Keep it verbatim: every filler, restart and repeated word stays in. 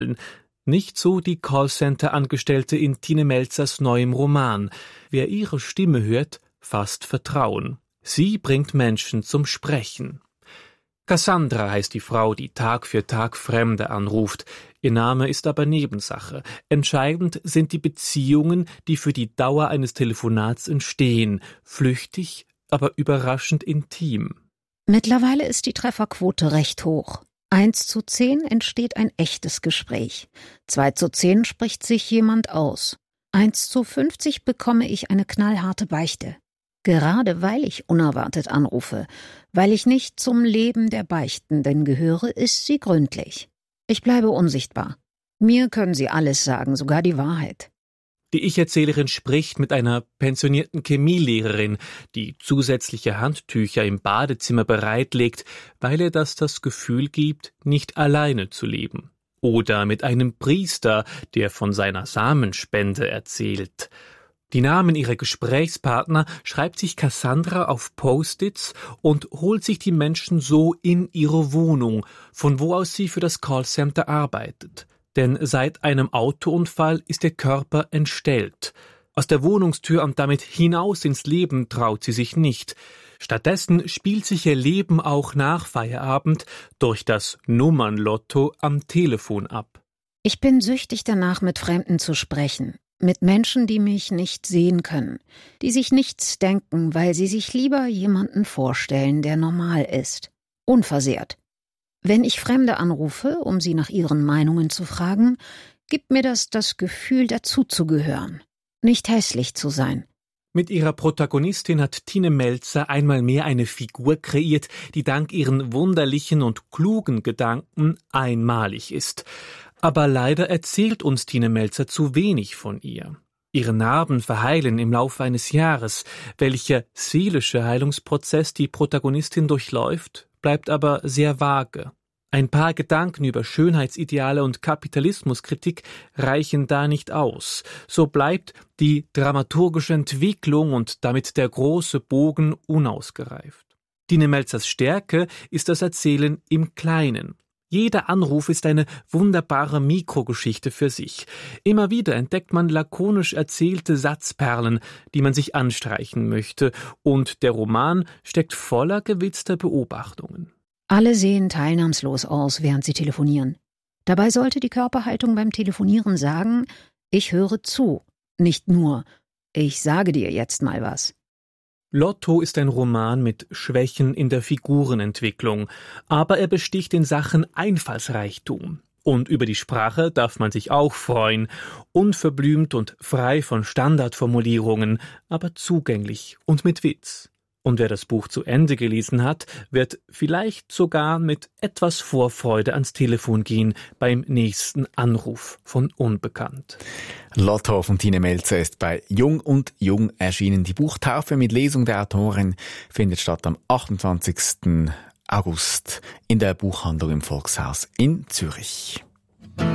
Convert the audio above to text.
Nicht so die Callcenter-Angestellte in Tine Melzers neuem Roman. Wer ihre Stimme hört, fasst Vertrauen. Sie bringt Menschen zum Sprechen. Cassandra heißt die Frau, die Tag für Tag Fremde anruft. Ihr Name ist aber Nebensache. Entscheidend sind die Beziehungen, die für die Dauer eines Telefonats entstehen. Flüchtig, aber überraschend intim. Mittlerweile ist die Trefferquote recht hoch. Eins zu zehn entsteht ein echtes Gespräch. Zwei zu zehn spricht sich jemand aus. Eins zu fünfzig bekomme ich eine knallharte Beichte. Gerade weil ich unerwartet anrufe, weil ich nicht zum Leben der Beichtenden gehöre, ist sie gründlich. Ich bleibe unsichtbar. Mir können sie alles sagen, sogar die Wahrheit. Die Ich-Erzählerin spricht mit einer pensionierten Chemielehrerin, die zusätzliche Handtücher im Badezimmer bereitlegt, weil ihr das das Gefühl gibt, nicht alleine zu leben. Oder mit einem Priester, der von seiner Samenspende erzählt. Die Namen ihrer Gesprächspartner schreibt sich Cassandra auf Post-its und holt sich die Menschen so in ihre Wohnung, von wo aus sie für das Callcenter arbeitet. Denn seit einem Autounfall ist ihr Körper entstellt. Aus der Wohnungstür und damit hinaus ins Leben traut sie sich nicht. Stattdessen spielt sich ihr Leben auch nach Feierabend durch das Nummernlotto am Telefon ab. Ich bin süchtig danach, mit Fremden zu sprechen. Mit Menschen, die mich nicht sehen können, die sich nichts denken, weil sie sich lieber jemanden vorstellen, der normal ist, unversehrt. Wenn ich Fremde anrufe, um sie nach ihren Meinungen zu fragen, gibt mir das das Gefühl, dazuzugehören, nicht hässlich zu sein. Mit ihrer Protagonistin hat Tine Melzer einmal mehr eine Figur kreiert, die dank ihren wunderlichen und klugen Gedanken einmalig ist. Aber leider erzählt uns Tine Melzer zu wenig von ihr. Ihre Narben verheilen im Laufe eines Jahres. Welcher seelische Heilungsprozess die Protagonistin durchläuft, bleibt aber sehr vage. Ein paar Gedanken über Schönheitsideale und Kapitalismuskritik reichen da nicht aus. So bleibt die dramaturgische Entwicklung und damit der große Bogen unausgereift. Tine Melzers Stärke ist das Erzählen im Kleinen. Jeder Anruf ist eine wunderbare Mikrogeschichte für sich. Immer wieder entdeckt man lakonisch erzählte Satzperlen, die man sich anstreichen möchte, und der Roman steckt voller gewitzter Beobachtungen. Alle sehen teilnahmslos aus, während sie telefonieren. Dabei sollte die Körperhaltung beim Telefonieren sagen, ich höre zu, nicht nur, ich sage dir jetzt mal was. Lotto ist ein Roman mit Schwächen in der Figurenentwicklung, aber er besticht in Sachen Einfallsreichtum. Und über die Sprache darf man sich auch freuen, unverblümt und frei von Standardformulierungen, aber zugänglich und mit Witz. Und wer das Buch zu Ende gelesen hat, wird vielleicht sogar mit etwas Vorfreude ans Telefon gehen beim nächsten Anruf von Unbekannt. Lotto von Tine Melzer ist bei Jung und Jung erschienen. Die Buchtaufe mit Lesung der Autorin findet statt am achtundzwanzigsten August in der Buchhandlung im Volkshaus in Zürich.